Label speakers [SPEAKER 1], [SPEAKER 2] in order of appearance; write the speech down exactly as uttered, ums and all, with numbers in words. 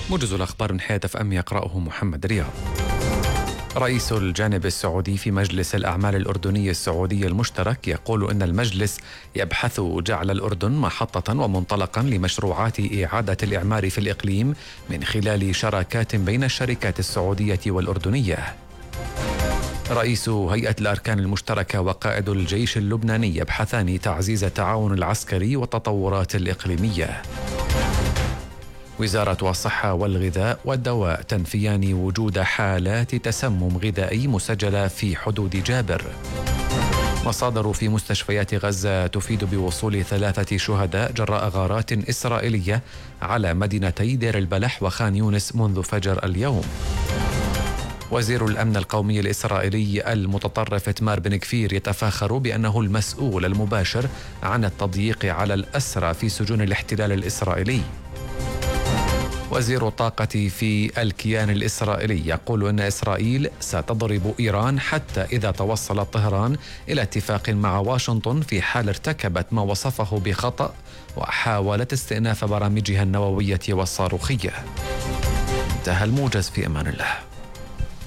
[SPEAKER 1] موجز الأخبار من حياة اف ام يقرأه محمد رياض. رئيس الجانب السعودي في مجلس الأعمال الأردني السعودي المشترك يقول إن المجلس يبحث جعل الأردن محطة ومنطلقا لمشروعات إعادة الإعمار في الإقليم من خلال شراكات بين الشركات السعودية والأردنية. رئيس هيئة الأركان المشتركة وقائد الجيش اللبناني يبحثان تعزيز التعاون العسكري والتطورات الإقليمية. وزارة الصحة والغذاء والدواء تنفيان وجود حالات تسمم غذائي مسجلة في حدود جابر. مصادر في مستشفيات غزة تفيد بوصول ثلاثة شهداء جراء غارات إسرائيلية على مدينتي دير البلح وخان يونس منذ فجر اليوم. وزير الأمن القومي الإسرائيلي المتطرف إتمار بن كفير يتفاخر بأنه المسؤول المباشر عن التضييق على الأسرى في سجون الاحتلال الإسرائيلي. وزير الطاقة في الكيان الإسرائيلي يقول أن إسرائيل ستضرب إيران حتى إذا توصلت طهران إلى اتفاق مع واشنطن في حال ارتكبت ما وصفه بخطأ وحاولت استئناف برامجها النووية والصاروخية. انتهى الموجز، في أمان الله.